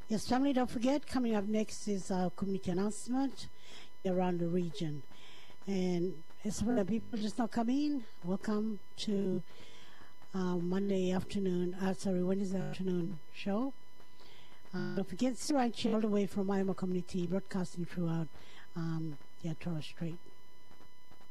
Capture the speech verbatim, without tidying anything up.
Yes, family, don't forget, coming up next is our community announcement around the region. And it's when people just not come in. Welcome to uh, Monday afternoon, uh, sorry, Wednesday afternoon show. Uh, don't forget, Siranchi all the way from Miami Community, broadcasting throughout um, yeah, Torres Strait.